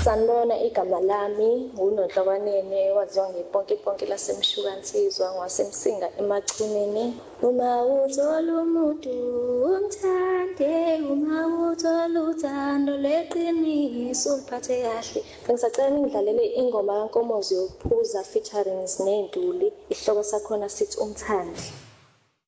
Sanibona, igama lami nguNodlokwaneni waziwa ngePonkiponki laseMshukansizwa ngwasemsinga emachuneni. Uma uthola umuntu umthande, uma uthola uthando lweqiniso uliphathe kahle. Bengisacela ningidlalele ingoma kaNkomozi yoPhuza featuring Zinenduli, isihloko sakhona sithi umthandi.